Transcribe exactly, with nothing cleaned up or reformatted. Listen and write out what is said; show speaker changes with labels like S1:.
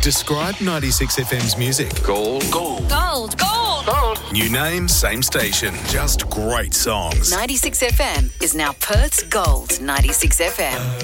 S1: Describe ninety-six F M's music.
S2: Gold.
S3: Gold.
S4: Gold. Gold.
S3: Gold.
S1: New name, same station. Just great songs.
S4: ninety-six F M is now Perth's Gold ninety-six F M.